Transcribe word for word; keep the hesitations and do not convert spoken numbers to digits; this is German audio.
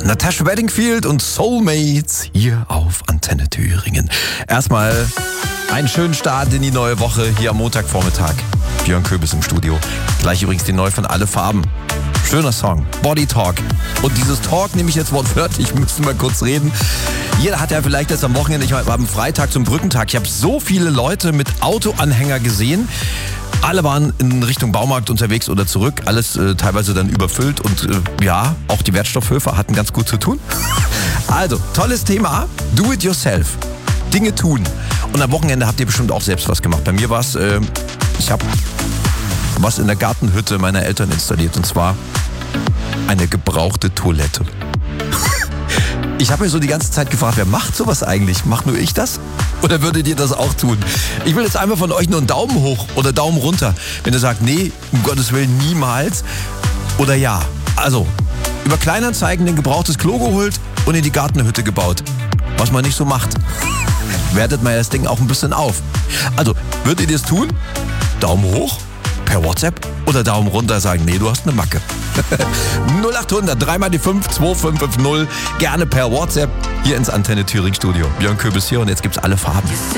Natasha Bedingfield und Soulmates hier auf Antenne Thüringen. Erstmal einen schönen Start in die neue Woche hier am Montagvormittag. Björn Köbis im Studio. Gleich übrigens die neu von Alle Farben. Schöner Song, Body Talk. Und dieses Talk nehme ich jetzt wortwörtlich, müssen wir kurz reden. Jeder hat ja vielleicht jetzt am Wochenende, ich war am Freitag zum Brückentag, ich habe so viele Leute mit Autoanhänger gesehen. Alle waren in Richtung Baumarkt unterwegs oder zurück, alles äh, teilweise dann überfüllt und äh, ja, auch die Wertstoffhöfe hatten ganz gut zu tun. Also, tolles Thema, do it yourself, Dinge tun. Und am Wochenende habt ihr bestimmt auch selbst was gemacht. Bei mir war es, äh, ich habe was in der Gartenhütte meiner Eltern installiert und zwar eine gebrauchte Toilette. Ich habe mir so die ganze Zeit gefragt, wer macht sowas eigentlich? Macht nur ich das? Oder würdet ihr das auch tun? Ich will jetzt einfach von euch nur einen Daumen hoch oder Daumen runter. Wenn ihr sagt, nee, um Gottes Willen niemals. Oder ja. Also, über Kleinanzeigen ein gebrauchtes Klo geholt und in die Gartenhütte gebaut. Was man nicht so macht. Wertet mal das Ding auch ein bisschen auf. Also, würdet ihr das tun? Daumen hoch? Per WhatsApp oder Daumen runter sagen, nee, du hast eine Macke. null acht hundert, drei mal die fünf, zwei fünf fünf null. Gerne per WhatsApp hier ins Antenne Thüringen Studio. Björn Köbis hier und jetzt gibt's Alle Farben.